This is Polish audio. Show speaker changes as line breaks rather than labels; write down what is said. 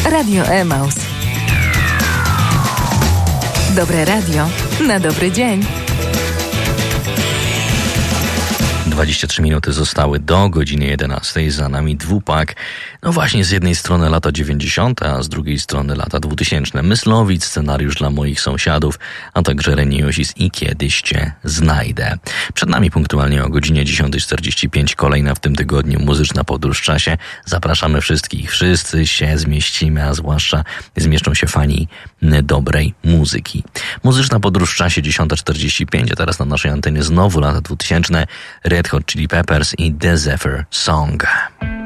Radio Emaus. Dobre radio na dobry dzień.
23 minuty zostały do godziny 11. Za nami dwupak. No właśnie, z jednej strony lata 90., a z drugiej strony lata 2000. Myslowic, scenariusz dla moich sąsiadów, a także Reniosis i Kiedyś Cię znajdę. Przed nami punktualnie o godzinie 10:45 kolejna w tym tygodniu muzyczna podróż w czasie. Zapraszamy wszystkich. Wszyscy się zmieścimy, a zwłaszcza zmieszczą się fani dobrej muzyki. Muzyczna podróż w czasie 10:45, a teraz na naszej antenie znowu lata 2000. Red Hot Chili Peppers i The Zephyr Song.